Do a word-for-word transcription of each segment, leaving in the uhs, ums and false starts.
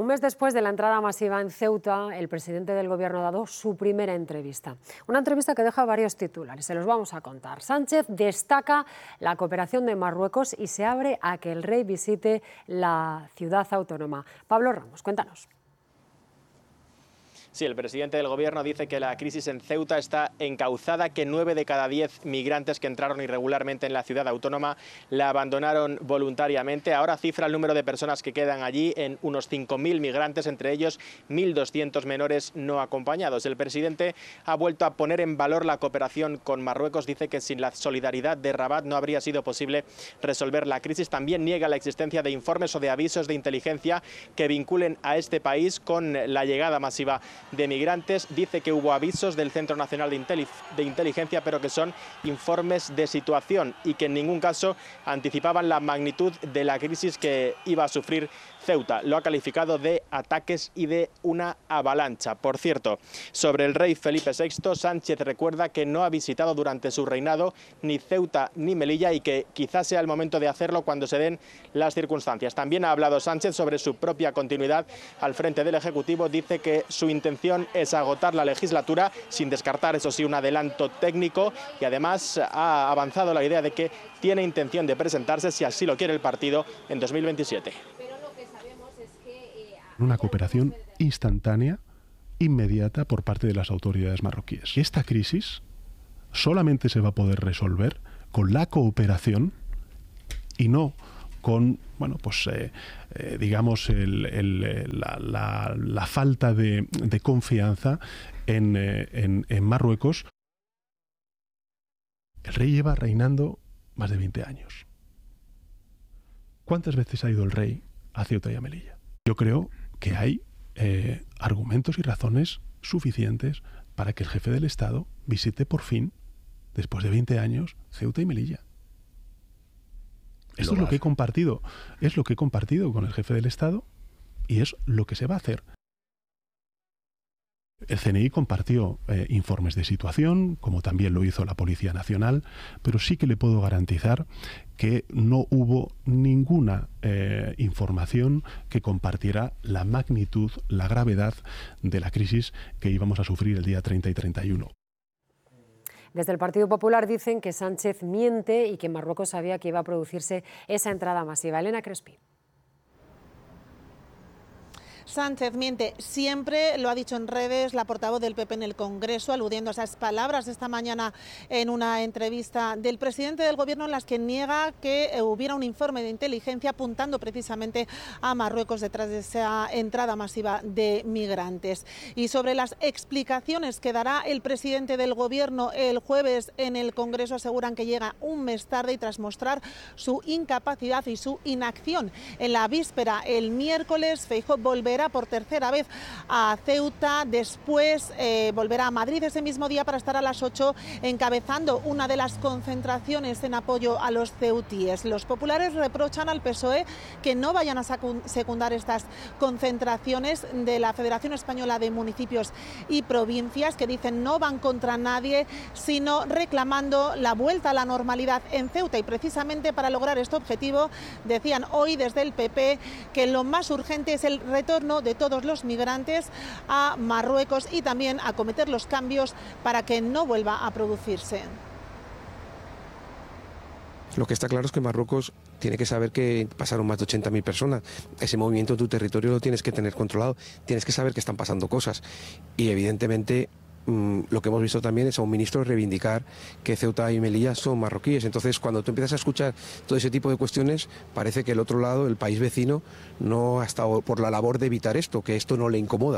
Un mes después de la entrada masiva en Ceuta, el presidente del Gobierno ha dado su primera entrevista. Una entrevista que deja varios titulares, se los vamos a contar. Sánchez destaca la cooperación de Marruecos y se abre a que el rey visite la ciudad autónoma. Pablo Ramos, cuéntanos. Sí, el presidente del Gobierno dice que la crisis en Ceuta está encauzada, que nueve de cada diez migrantes que entraron irregularmente en la ciudad autónoma la abandonaron voluntariamente. Ahora cifra el número de personas que quedan allí en unos cinco mil migrantes, entre ellos mil doscientos menores no acompañados. El presidente ha vuelto a poner en valor la cooperación con Marruecos. Dice que sin la solidaridad de Rabat no habría sido posible resolver la crisis. También niega la existencia de informes o de avisos de inteligencia que vinculen a este país con la llegada masiva de migrantes. Dice que hubo avisos del Centro Nacional de, Inteli de Inteligencia, pero que son informes de situación y que en ningún caso anticipaban la magnitud de la crisis que iba a sufrir Ceuta. Lo ha calificado de ataques y de una avalancha. Por cierto, sobre el rey Felipe sexto, Sánchez recuerda que no ha visitado durante su reinado ni Ceuta ni Melilla y que quizás sea el momento de hacerlo cuando se den las circunstancias. También ha hablado Sánchez sobre su propia continuidad al frente del Ejecutivo. Dice que su intención es agotar la legislatura, sin descartar, eso sí, un adelanto técnico, y además ha avanzado la idea de que tiene intención de presentarse, si así lo quiere el partido, en dos mil veintisiete. Una cooperación instantánea, inmediata por parte de las autoridades marroquíes. Esta crisis solamente se va a poder resolver con la cooperación y no con, bueno, pues eh, eh, digamos, el, el, la, la, la falta de, de confianza en, eh, en, en Marruecos. El rey lleva reinando más de veinte años. ¿Cuántas veces ha ido el rey a Ceuta y a Melilla? Yo creo que hay eh, argumentos y razones suficientes para que el jefe del Estado visite por fin, después de veinte años, Ceuta y Melilla. Esto es lo que he compartido, es lo que he compartido con el jefe del Estado y es lo que se va a hacer. El C N I compartió eh, informes de situación, como también lo hizo la Policía Nacional, pero sí que le puedo garantizar que no hubo ninguna eh, información que compartiera la magnitud, la gravedad de la crisis que íbamos a sufrir el día treinta y treinta y uno. Desde el Partido Popular dicen que Sánchez miente y que Marruecos sabía que iba a producirse esa entrada masiva. Elena Crespi. Sánchez miente siempre, lo ha dicho en redes la portavoz del P P en el Congreso, aludiendo a esas palabras esta mañana en una entrevista del presidente del Gobierno en las que niega que hubiera un informe de inteligencia apuntando precisamente a Marruecos detrás de esa entrada masiva de migrantes. Y sobre las explicaciones que dará el presidente del Gobierno el jueves en el Congreso, aseguran que llega un mes tarde y tras mostrar su incapacidad y su inacción. En la víspera, el miércoles, Feijóo volverá por tercera vez a Ceuta, después eh, volverá a Madrid ese mismo día para estar a las ocho encabezando una de las concentraciones en apoyo a los ceutíes. Los populares reprochan al P S O E que no vayan a secundar estas concentraciones de la Federación Española de Municipios y Provincias, que dicen no van contra nadie, sino reclamando la vuelta a la normalidad en Ceuta. Y precisamente para lograr este objetivo, decían hoy desde el P P que lo más urgente es el retorno de todos los migrantes a Marruecos y también acometer los cambios para que no vuelva a producirse. Lo que está claro es que Marruecos tiene que saber que pasaron más de ochenta mil personas. Ese movimiento en tu territorio lo tienes que tener controlado, tienes que saber que están pasando cosas. Y evidentemente mmm, lo que hemos visto también es a un ministro reivindicar que Ceuta y Melilla son marroquíes. Entonces, cuando tú empiezas a escuchar todo ese tipo de cuestiones, parece que el otro lado, el país vecino, no ha estado por la labor de evitar esto, que esto no le incomoda.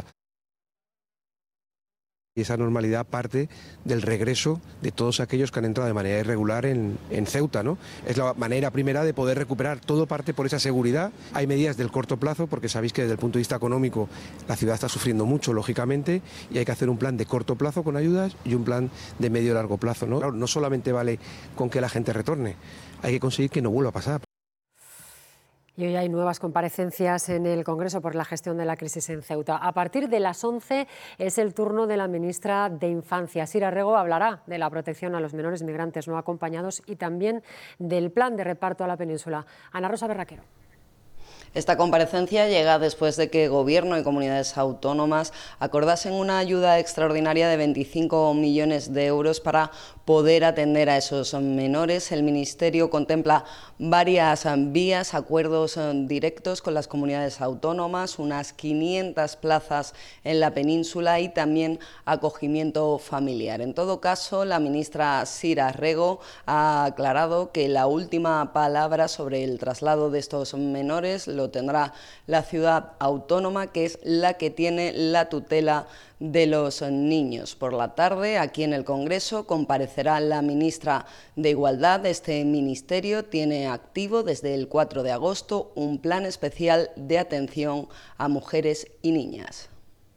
Y esa normalidad parte del regreso de todos aquellos que han entrado de manera irregular en, en Ceuta, ¿no? Es la manera primera de poder recuperar, todo parte por esa seguridad. Hay medidas del corto plazo, porque sabéis que desde el punto de vista económico la ciudad está sufriendo mucho, lógicamente, y hay que hacer un plan de corto plazo con ayudas y un plan de medio y largo plazo, ¿no? Claro, no solamente vale con que la gente retorne, hay que conseguir que no vuelva a pasar. Y hoy hay nuevas comparecencias en el Congreso por la gestión de la crisis en Ceuta. A partir de las once es el turno de la ministra de Infancia. Sira Rego hablará de la protección a los menores migrantes no acompañados y también del plan de reparto a la península. Ana Rosa Berraquero. Esta comparecencia llega después de que Gobierno y comunidades autónomas acordasen una ayuda extraordinaria de veinticinco millones de euros para poder atender a esos menores. El Ministerio contempla varias vías, acuerdos directos con las comunidades autónomas, unas quinientas plazas en la península y también acogimiento familiar. En todo caso, la ministra Sira Rego ha aclarado que la última palabra sobre el traslado de estos menores lo tendrá la ciudad autónoma, que es la que tiene la tutela de los niños. Por la tarde, aquí en el Congreso, comparecerá la ministra de Igualdad. Este ministerio tiene activo desde el cuatro de agosto un plan especial de atención a mujeres y niñas.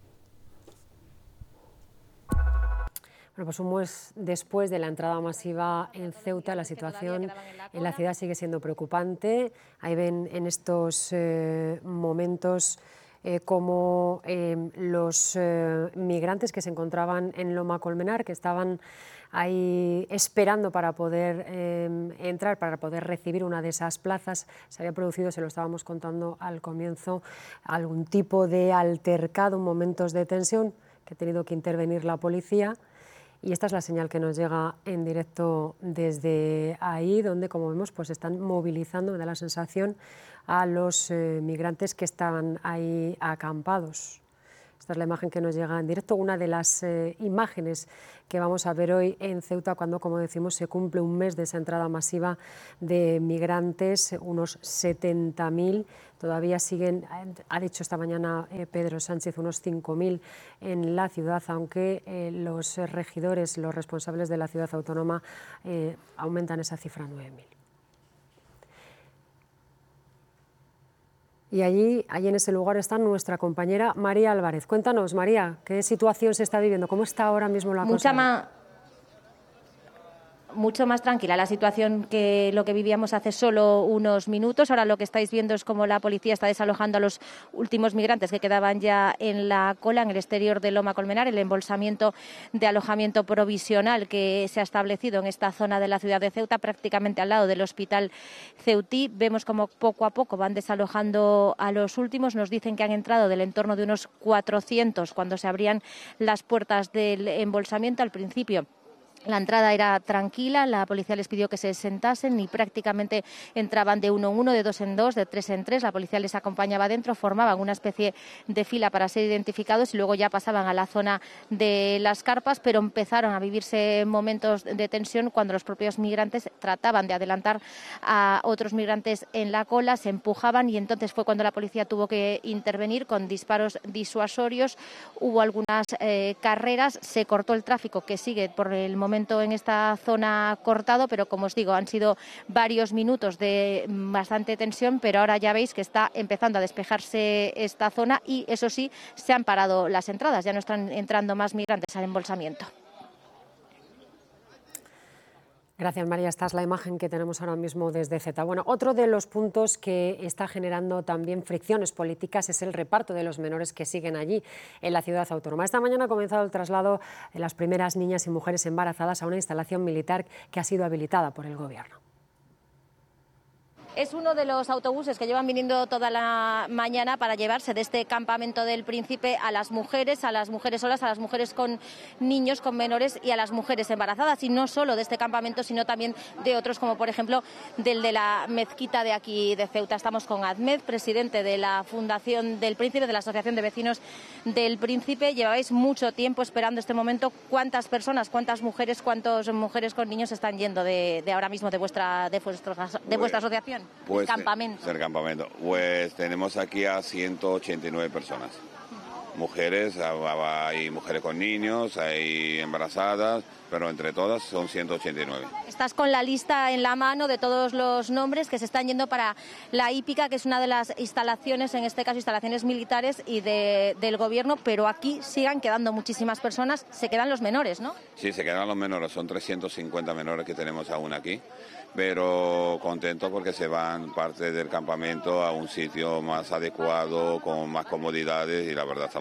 Bueno, pues un mes después de la entrada masiva en Ceuta, la situación en la ciudad sigue siendo preocupante. Ahí ven en estos eh, momentos eh, como eh, los eh, migrantes que se encontraban en Loma Colmenar, que estaban ahí esperando para poder eh, entrar, para poder recibir una de esas plazas. Se había producido, se lo estábamos contando al comienzo, algún tipo de altercado, momentos de tensión, que ha tenido que intervenir la policía. Y esta es la señal que nos llega en directo desde ahí, donde, como vemos, pues están movilizando, me da la sensación, a los eh, migrantes que estaban ahí acampados. Esta es la imagen que nos llega en directo, una de las eh, imágenes que vamos a ver hoy en Ceuta, cuando, como decimos, se cumple un mes de esa entrada masiva de migrantes, unos setenta mil. Todavía siguen, ha dicho esta mañana eh, Pedro Sánchez, unos cinco mil en la ciudad, aunque eh, los regidores, los responsables de la ciudad autónoma, eh, aumentan esa cifra a nueve mil. Y allí, allí en ese lugar está nuestra compañera María Álvarez. Cuéntanos, María, ¿qué situación se está viviendo? ¿Cómo está ahora mismo la cosa? Mucha más... mucho más tranquila la situación que lo que vivíamos hace solo unos minutos. Ahora lo que estáis viendo es cómo la policía está desalojando a los últimos migrantes que quedaban ya en la cola, en el exterior de Loma Colmenar, el embolsamiento de alojamiento provisional que se ha establecido en esta zona de la ciudad de Ceuta, prácticamente al lado del hospital ceutí. Vemos cómo poco a poco van desalojando a los últimos. Nos dicen que han entrado del entorno de unos cuatrocientos cuando se abrían las puertas del embolsamiento al principio. La entrada era tranquila, la policía les pidió que se sentasen y prácticamente entraban de uno en uno, de dos en dos, de tres en tres. La policía les acompañaba dentro, formaban una especie de fila para ser identificados y luego ya pasaban a la zona de las carpas, pero empezaron a vivirse momentos de tensión cuando los propios migrantes trataban de adelantar a otros migrantes en la cola, se empujaban y entonces fue cuando la policía tuvo que intervenir con disparos disuasorios. Hubo algunas eh, carreras, se cortó el tráfico que sigue por el momento en esta zona cortado, pero como os digo, han sido varios minutos de bastante tensión, pero ahora ya veis que está empezando a despejarse esta zona y eso sí, se han parado las entradas, ya no están entrando más migrantes al embolsamiento. Gracias, María. Esta es la imagen que tenemos ahora mismo desde Ceuta. Bueno, otro de los puntos que está generando también fricciones políticas es el reparto de los menores que siguen allí en la ciudad autónoma. Esta mañana ha comenzado el traslado de las primeras niñas y mujeres embarazadas a una instalación militar que ha sido habilitada por el Gobierno. Es uno de los autobuses que llevan viniendo toda la mañana para llevarse de este campamento del Príncipe a las mujeres, a las mujeres solas, a las mujeres con niños, con menores y a las mujeres embarazadas. Y no solo de este campamento, sino también de otros, como por ejemplo del de la mezquita de aquí de Ceuta. Estamos con Ahmed, presidente de la Fundación del Príncipe, de la Asociación de Vecinos del Príncipe. Lleváis mucho tiempo esperando este momento. ¿Cuántas personas, cuántas mujeres, cuántas mujeres con niños están yendo de, de ahora mismo de vuestra, de vuestra, de vuestra asociación? Pues, campamento. Del campamento. Pues tenemos aquí a ciento ochenta y nueve personas. Mujeres, hay mujeres con niños, hay embarazadas, pero entre todas son ciento ochenta y nueve. Estás con la lista en la mano de todos los nombres que se están yendo para la hípica, que es una de las instalaciones, en este caso instalaciones militares y de, del Gobierno, pero aquí sigan quedando muchísimas personas, se quedan los menores, ¿no? Sí, se quedan los menores, son trescientos cincuenta menores que tenemos aún aquí, pero contentos porque se van parte del campamento a un sitio más adecuado, con más comodidades y la verdad estamos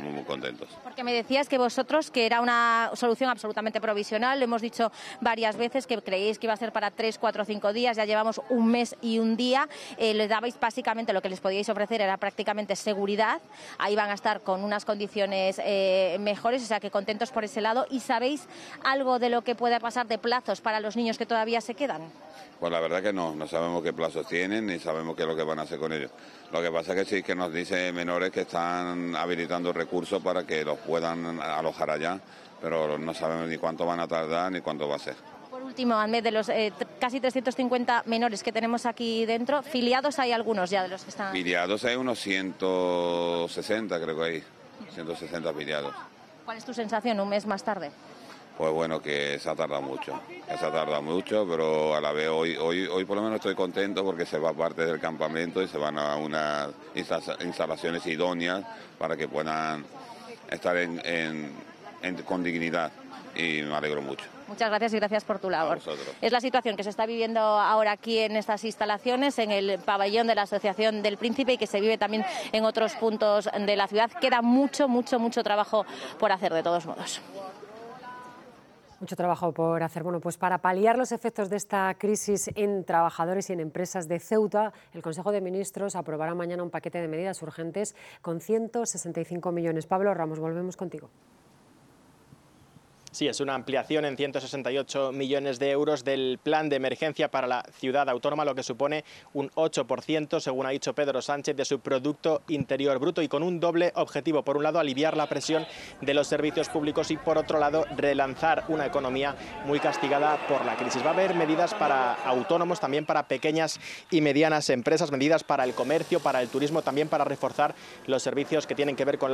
estamos muy contentos. Porque me decías que vosotros, que era una solución absolutamente provisional, lo hemos dicho varias veces, que creíais que iba a ser para tres, cuatro, cinco días, ya llevamos un mes y un día, eh, les dabais básicamente lo que les podíais ofrecer era prácticamente seguridad, ahí van a estar con unas condiciones eh, mejores, o sea que contentos por ese lado. ¿Y sabéis algo de lo que pueda pasar de plazos para los niños que todavía se quedan? Pues la verdad que no, no sabemos qué plazos tienen ni sabemos qué es lo que van a hacer con ellos. Lo que pasa es que sí que nos dicen menores que están habilitando recursos para que los puedan alojar allá, pero no sabemos ni cuánto van a tardar ni cuánto va a ser. Por último, Ahmed, de los eh, casi trescientos cincuenta menores que tenemos aquí dentro, ¿filiados hay algunos ya de los que están? Filiados hay unos ciento sesenta, creo que hay, ciento sesenta filiados. ¿Cuál es tu sensación un mes más tarde? Pues bueno, que se ha tardado mucho, que se ha tardado mucho, pero a la vez hoy, hoy, hoy por lo menos estoy contento porque se va parte del campamento y se van a unas instalaciones idóneas para que puedan estar en, en, en, con dignidad y me alegro mucho. Muchas gracias y gracias por tu labor. Es la situación que se está viviendo ahora aquí en estas instalaciones, en el pabellón de la Asociación del Príncipe y que se vive también en otros puntos de la ciudad. Queda mucho, mucho, mucho trabajo por hacer de todos modos. Mucho trabajo por hacer. Bueno, pues para paliar los efectos de esta crisis en trabajadores y en empresas de Ceuta, el Consejo de Ministros aprobará mañana un paquete de medidas urgentes con ciento sesenta y cinco millones. Pablo Ramos, volvemos contigo. Sí, es una ampliación en ciento sesenta y ocho millones de euros del plan de emergencia para la ciudad autónoma, lo que supone un ocho por ciento, según ha dicho Pedro Sánchez, de su Producto Interior Bruto y con un doble objetivo. Por un lado, aliviar la presión de los servicios públicos y, por otro lado, relanzar una economía muy castigada por la crisis. Va a haber medidas para autónomos, también para pequeñas y medianas empresas, medidas para el comercio, para el turismo, también para reforzar los servicios que tienen que ver con la